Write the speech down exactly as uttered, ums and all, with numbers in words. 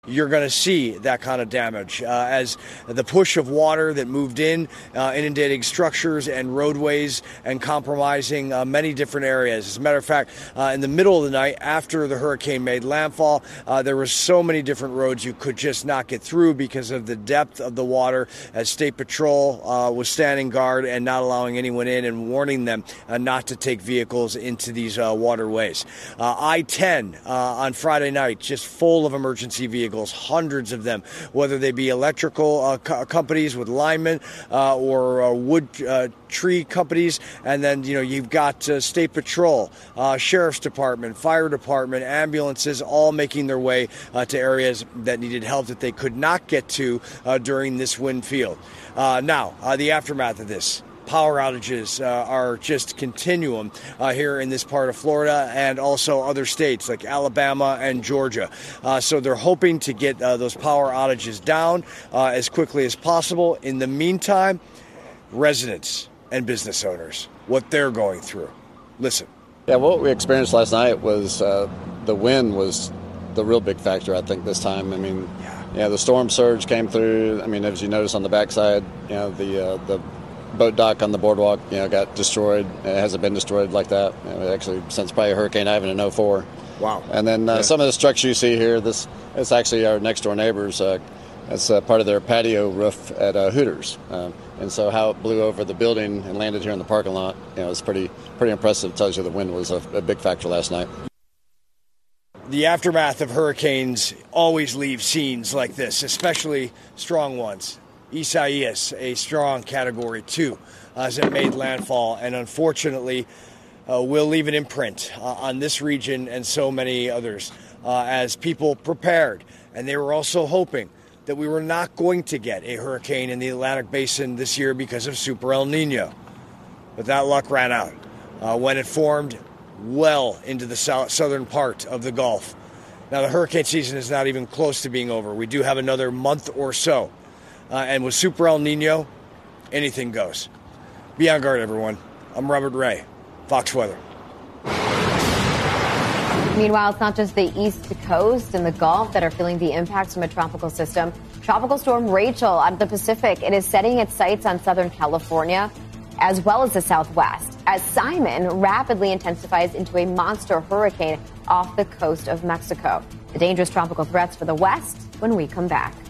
you're going to see that kind of damage uh, as the push of water that moved in, uh, inundating structures and roadways and compromising uh, many different areas. As a matter of fact, uh, in the middle of the night after the hurricane made landfall, uh, there were so many different roads you could just not get through because of the depth of the water, as State Patrol uh, was standing guard and not allowing anyone in and warning them uh, not to take vehicles into these uh, waterways. Uh, I ten uh, on Friday night, just full of emergency vehicles. Hundreds of them, whether they be electrical uh, co- companies with linemen uh, or uh, wood uh, tree companies. And then, you know, you've got uh, State Patrol, uh, Sheriff's Department, Fire Department, ambulances, all making their way uh, to areas that needed help that they could not get to uh, during this wind field. Uh, now, uh, the aftermath of this. Power outages uh, are just continuum uh, here in this part of Florida and also other states like Alabama and Georgia. Uh, so they're hoping to get uh, those power outages down uh, as quickly as possible. In the meantime, residents and business owners, what they're going through. Listen. Yeah, what we experienced last night was uh, the wind was the real big factor, I think, this time. I mean, yeah, yeah the storm surge came through. I mean, as you notice on the backside, you know, the uh, the boat dock on the boardwalk, you know, got destroyed. It hasn't been destroyed like that, you know, actually, since probably Hurricane Ivan in oh four. Wow. And then uh, yeah. some of the structures you see here, this it's actually our next-door neighbors. Uh, it's uh, part of their patio roof at uh, Hooters. Uh, and so how it blew over the building and landed here in the parking lot, you know, it's pretty pretty impressive. It tells you the wind was a, a big factor last night. The aftermath of hurricanes always leave scenes like this, especially strong ones. Isaias, a strong Category two, uh, as it made landfall, and unfortunately uh, will leave an imprint uh, on this region and so many others uh, as people prepared. And they were also hoping that we were not going to get a hurricane in the Atlantic Basin this year because of Super El Nino. But that luck ran out uh, when it formed well into the south, southern part of the Gulf. Now, the hurricane season is not even close to being over. We do have another month or so. Uh, and with Super El Nino, anything goes. Be on guard, everyone. I'm Robert Ray, Fox Weather. Meanwhile, it's not just the East Coast and the Gulf that are feeling the impacts from a tropical system. Tropical storm Rachel out of the Pacific, it is setting its sights on Southern California as well as the Southwest as Simon rapidly intensifies into a monster hurricane off the coast of Mexico. The dangerous tropical threats for the West when we come back.